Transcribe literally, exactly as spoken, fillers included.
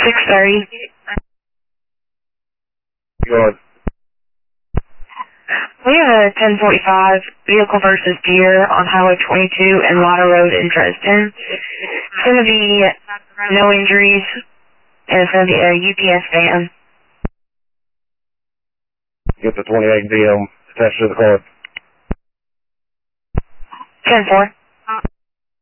six thirty. Go ahead. We have a ten forty-five vehicle versus deer on Highway twenty-two and Lotta Road in Dresden. It's going to be no injuries, and it's going to be a U P S van. Get the twenty-eight D M attached to the car. ten four.